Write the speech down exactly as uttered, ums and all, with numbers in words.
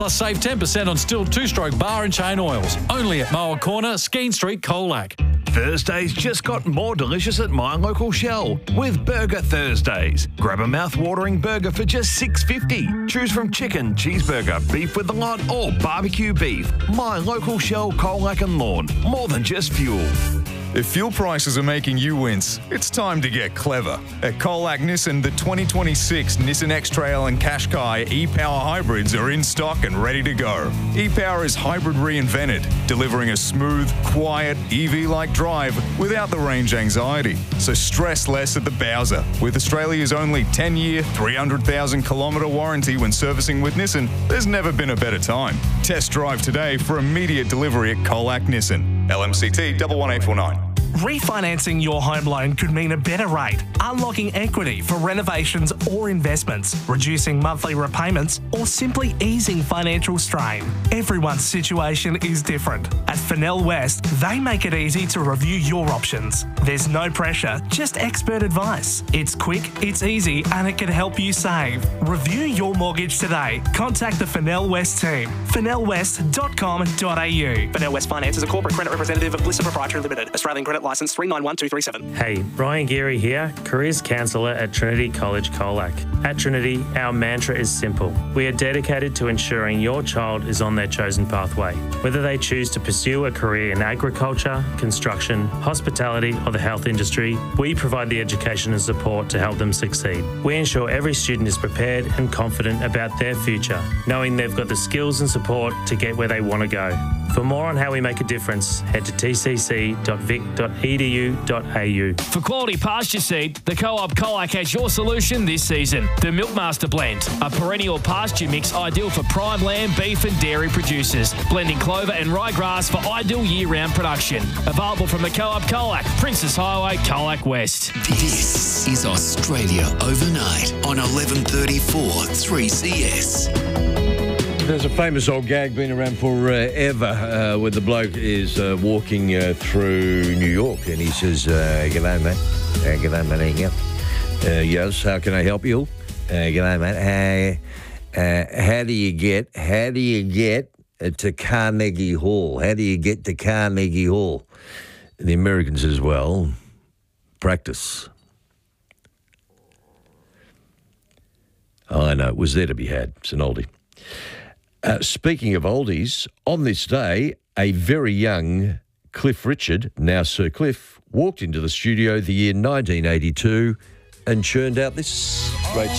Plus save ten percent on still two-stroke bar and chain oils. Only at Moa Corner, Skeen Street, Colac. Thursdays just got more delicious at My Local Shell with Burger Thursdays. Grab a mouth-watering burger for just six dollars fifty. Choose from chicken, cheeseburger, beef with a lot, or barbecue beef. My Local Shell, Colac and Lawn. More than just fuel. If fuel prices are making you wince, it's time to get clever. At Colac Nissan, the twenty twenty-six Nissan X-Trail and Qashqai e-Power hybrids are in stock and ready to go. E-Power is hybrid reinvented, delivering a smooth, quiet, E V-like drive without the range anxiety. So stress less at the Bowser. With Australia's only ten-year, three hundred thousand kilometre warranty when servicing with Nissan, there's never been a better time. Test drive today for immediate delivery at Colac Nissan. L M C T one one eight four nine. Refinancing your home loan could mean a better rate, unlocking equity for renovations or investments, reducing monthly repayments, or simply easing financial strain. Everyone's situation is different. At Fennell West, they make it easy to review your options. There's no pressure, just expert advice. It's quick, it's easy, and it can help you save. Review your mortgage today. Contact the Fennell West team. fennell west dot com dot a u. Fennell West Finance is a corporate credit representative of Blissa Proprietary Limited, Australian Credit Licence three nine one two three seven. Hey, Ryan Geary here, Careers Counsellor at Trinity College Colac. At Trinity, our mantra is simple. We are dedicated to ensuring your child is on their chosen pathway. Whether they choose to pursue a career in agriculture, construction, hospitality or the health industry, we provide the education and support to help them succeed. We ensure every student is prepared and confident about their future, knowing they've got the skills and support to get where they want to go. For more on how we make a difference, head to t c c dot vic dot e d u dot a u. For quality pasture seed, the Co-op Colac has your solution this season. The Milkmaster Blend, a perennial pasture mix ideal for prime lamb, beef and dairy producers, blending clover and ryegrass for ideal year-round production. Available from the Co-op Colac, Princess Highway, Colac West. This is Australia Overnight on eleven thirty-four three C S. There's a famous old gag been around forever uh, where the bloke is uh, walking uh, through New York and he says, uh, "G'day, mate. Uh, g'day, mate. How you? Uh, yes, how can I help you? Uh, g'day, mate. Uh, uh, how do you get? How do you get uh, to Carnegie Hall? How do you get to Carnegie Hall?" And the American says, "Well, practice." Oh, I know, it was there to be had. It's an oldie. Uh, speaking of oldies, on this day, a very young Cliff Richard, now Sir Cliff, walked into the studio the year nineteen eighty-two and churned out this great